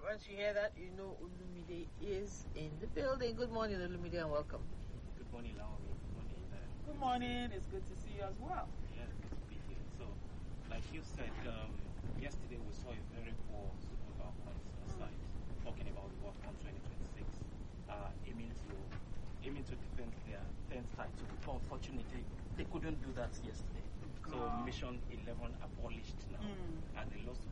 once you hear that, you know Olumide is in the building. Good morning, Olumide, and welcome. Good morning, Naomi. Good morning. Good morning. It's good to see you as well. Yeah, it's good to be here. So, like you said, yesterday we saw a very poor Super Falcons side talking about the WAFCON 2026, aiming to defend their 10th title. But unfortunately, they couldn't do that yesterday. So Mission 11 abolished now, and they lost to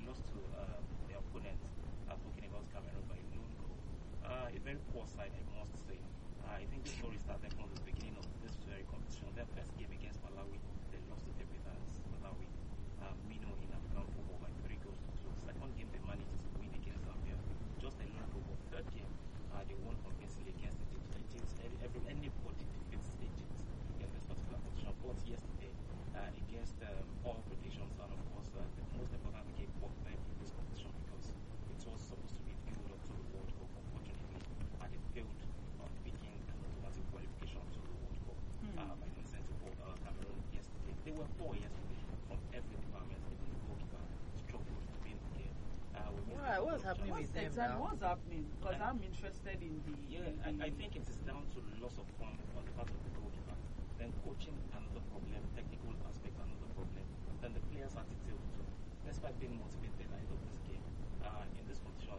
their opponent. Talking about Cameroon by a lone goal. A very poor side, I must say. I think the story started from the beginning of this very competition. Their first game against Malawi, they lost to the Debutants Malawi. Mino in African football by 3 goals to 2. Second game, they managed to win against Zambia. Just a lone goal. Third game, they won convincingly against Egypt. Anybody defeats Egypt in this particular competition. But yesterday, against all predictions, and of course, the most important game for them in this competition, because it was supposed to be the build up to the World Cup. Unfortunately, they failed on picking an automatic qualification to the World Cup by losing to Cameroon yesterday. They were poor yesterday from every department. Even the goalkeeper struggled to win the game. What's happening with them now? What's happening? Because I'm interested in the... I think it is down to loss of form on the part of the goalkeeper. Then coaching, another problem. Technical aspect, another problem. Then the players' attitude too. Despite being motivated ahead of this game, in this competition,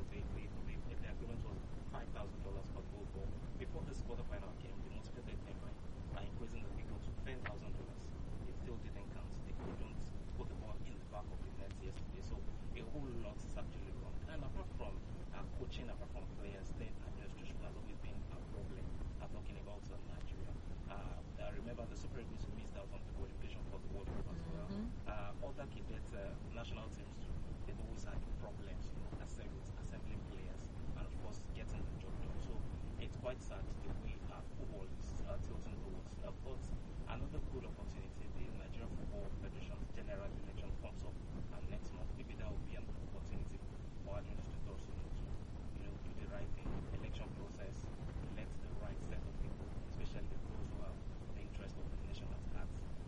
the agreement was $5,000 per goal. But before this quarterfinal game, they motivated them by increasing the figure to $10,000. It still didn't count. They couldn't put the ball in the back of the net yesterday. So a whole lot is actually wrong. And apart from coaching, apart from players, then administration has always been a problem. I'm talking about Nigeria. I remember the Super Eagles who missed out on the qualification for the World Cup as well. Other cadet national teams too, they've always had problems, assembling players and of course getting the job done. So it's quite sad the way football is tilting towards. But another good opportunity, the Nigerian Football Federation general election comes up next month. Maybe that will be an opportunity for administrators to do the right thing, election process, elect the right set of people, especially those who have the interest of the nation at heart.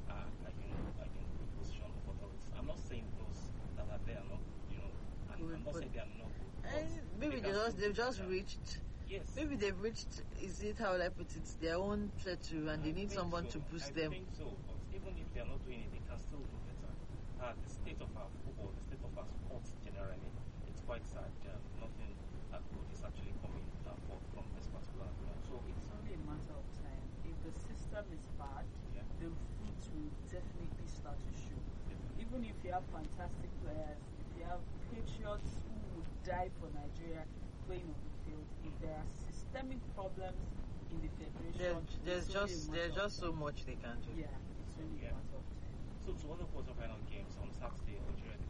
Good position of authorities. I'm not saying those that are there are not, I'm not saying they are not good. Maybe they've just reached. Yes. Maybe they've reached. Is it how I put it? Their own plateau, and they need someone to boost them. I think so. But even if they are not doing it, they can still do better. The state of our football, the state of our sports generally, it's quite sad. Nothing good is actually coming forth from this particular ground. So it's only a matter of time. If the system is bad, the fruits will definitely start to show. Even if you have fantastic players, if you have patriots who would die for Nigeria playing on the field, if there are systemic problems in the federation, there's just so much they can do. Yeah, it's only a matter of time. So to other quarterfinal games on Saturday, Algeria